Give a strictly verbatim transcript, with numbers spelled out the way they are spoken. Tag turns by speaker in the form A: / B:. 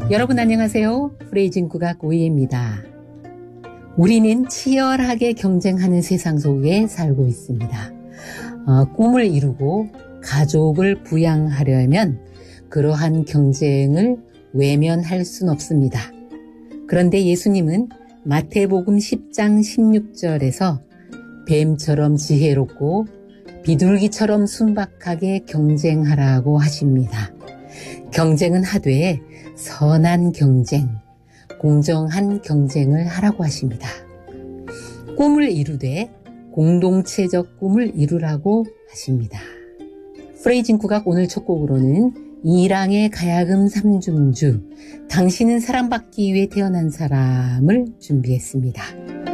A: 여러분 안녕하세요. 프레이징 국악 오이입니다. 우리는 치열하게 경쟁하는 세상 속에 살고 있습니다. 어, 꿈을 이루고 가족을 부양하려면 그러한 경쟁을 외면할 순 없습니다. 그런데 예수님은 마태복음 십 장 십육 절에서 뱀처럼 지혜롭고 비둘기처럼 순박하게 경쟁하라고 하십니다. 경쟁은 하되 선한 경쟁, 공정한 경쟁을 하라고 하십니다. 꿈을 이루되 공동체적 꿈을 이루라고 하십니다. 프레이징 국악 오늘 첫 곡으로는 이랑의 가야금 삼중주, 당신은 사랑받기 위해 태어난 사람을 준비했습니다.